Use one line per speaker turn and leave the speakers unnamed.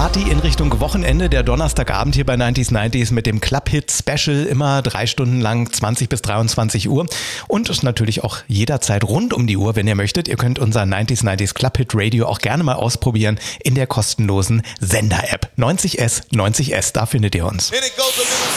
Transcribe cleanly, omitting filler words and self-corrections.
Party in Richtung Wochenende, der Donnerstagabend hier bei 90s mit dem Club-Hit Special, immer 3 Stunden lang, 20 bis 23 Uhr und natürlich auch jederzeit rund um die Uhr, wenn ihr möchtet. Ihr könnt unser 90s Club-Hit Radio auch gerne mal ausprobieren in der kostenlosen Sender-App. 90S, da findet ihr uns.